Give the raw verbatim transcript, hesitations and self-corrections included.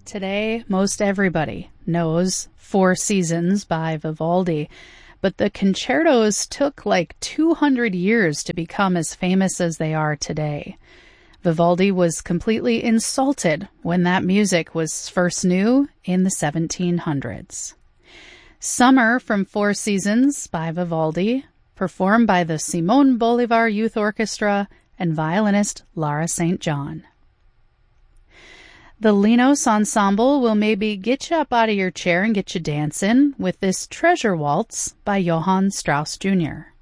Today, most everybody knows Four Seasons by Vivaldi, but the concertos took like two hundred years to become as famous as they are today. Vivaldi was completely insulted when that music was first new in the seventeen hundreds. Summer from Four Seasons by Vivaldi, performed by the Simon Bolivar Youth Orchestra and violinist Lara Saint John. The Linos Ensemble will maybe get you up out of your chair and get you dancing with this Treasure Waltz by Johann Strauss Junior